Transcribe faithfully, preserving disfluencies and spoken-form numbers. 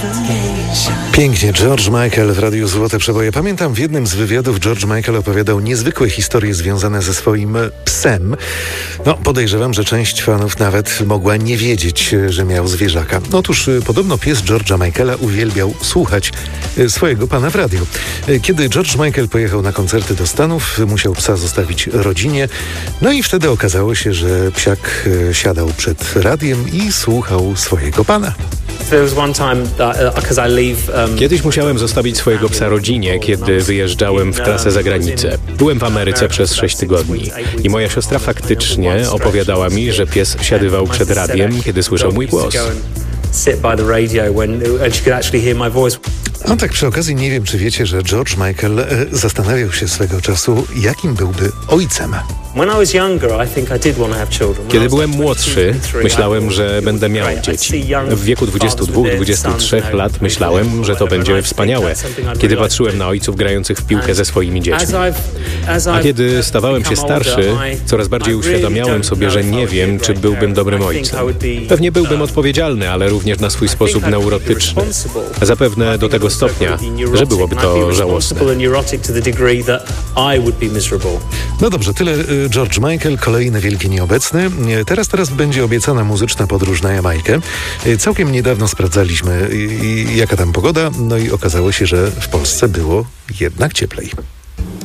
Pięknie, George Michael w Radiu Złote Przeboje. Pamiętam, w jednym z wywiadów George Michael opowiadał niezwykłe historie związane ze swoim psem. No, podejrzewam, że część fanów nawet mogła nie wiedzieć, że miał zwierzaka. Otóż podobno pies George'a Michaela uwielbiał słuchać swojego pana w radiu. Kiedy George Michael pojechał na koncerty do Stanów, musiał psa zostawić rodzinie. No i wtedy okazało się, że psiak siadał przed radiem i słuchał swojego pana. Kiedyś musiałem zostawić swojego psa rodzinie, kiedy wyjeżdżałem w trasę za granicę. Byłem w Ameryce przez sześć tygodni i moja siostra faktycznie opowiadała mi, że pies siadywał przed radiem, kiedy słyszał mój głos. A tak przy okazji nie wiem, czy wiecie, że George Michael e, zastanawiał się swego czasu, jakim byłby ojcem. Kiedy byłem młodszy, myślałem, że będę miał dzieci. W wieku dwudziestu dwóch do dwudziestu trzech lat myślałem, że to będzie wspaniałe, kiedy patrzyłem na ojców grających w piłkę ze swoimi dziećmi. A kiedy stawałem się starszy, coraz bardziej uświadamiałem sobie, że nie wiem, czy byłbym dobrym ojcem. Pewnie byłbym odpowiedzialny, ale również na swój sposób neurotyczny. Zapewne do tego stopnia, że byłoby to żałosne. No dobrze, tyle George Michael, kolejny wielki nieobecny. Teraz, teraz będzie obiecana muzyczna podróż na Jamajkę. Całkiem niedawno sprawdzaliśmy, jaka tam pogoda, no i okazało się, że w Polsce było jednak cieplej.